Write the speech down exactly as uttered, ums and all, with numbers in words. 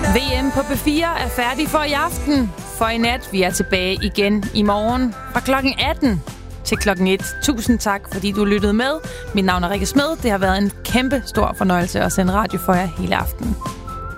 V M på B fire er færdig for i aften. For i nat, vi er tilbage igen i morgen fra klokken atten til klokken et. Tusind tak, fordi du lyttede med. Mit navn er Rikke Smed. Det har været en kæmpe stor fornøjelse at sende radio for jer hele aften.